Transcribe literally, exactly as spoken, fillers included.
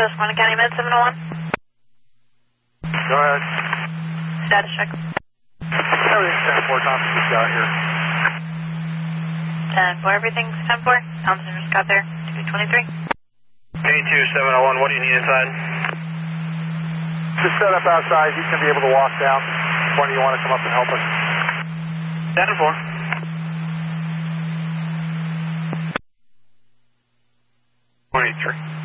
Susquehanna County Med seven oh one. Go ahead. Status check. Everything's ten four, Thompson just got here. ten four, everything's ten four. Thompson just got there. two twenty-three. K two seven oh one, what do you need inside? Just set up outside. He's going to be able to walk down. When do you want to come up and help us? ten four. twenty-three.